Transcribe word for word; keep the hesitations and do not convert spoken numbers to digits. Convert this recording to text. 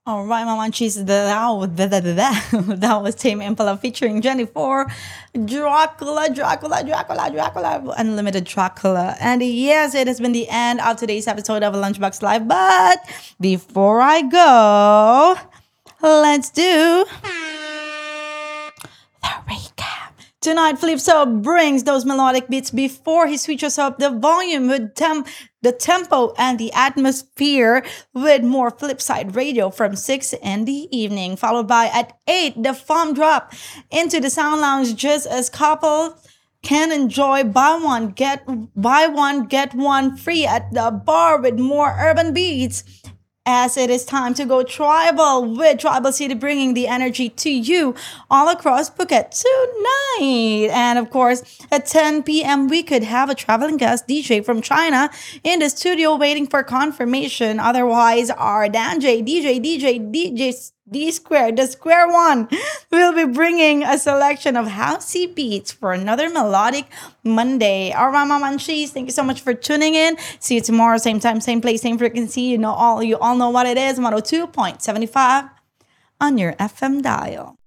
All right, my munchies. That, was- that, that, that, that was Tame Impala featuring Jenny for Dracula, Dracula, Dracula, Dracula, Unlimited Dracula. And yes, it has been the end of today's episode of Lunchbox Live. But before I go, let's do the recap. Tonight, Flipso brings those melodic beats before he switches up the volume with temp, the tempo and the atmosphere with more Flipside radio from six in the evening, followed by at eight, the Farm Drop into the Sound Lounge just as couple can enjoy buy one get buy one get one free at the bar with more urban beats as it is time to go tribal with Tribal City bringing the energy to you all across Phuket tonight. And of course, at ten p.m. we could have a traveling guest D J from China in the studio waiting for confirmation. Otherwise, our Dan J, D J, D J, D J D Square, the Square One, will be bringing a selection of housey beats for another melodic Monday. All right, my munchies, thank you so much for tuning in. See you tomorrow, same time, same place, same frequency. You know all you all know what it is. one oh two point seven five on your F M dial.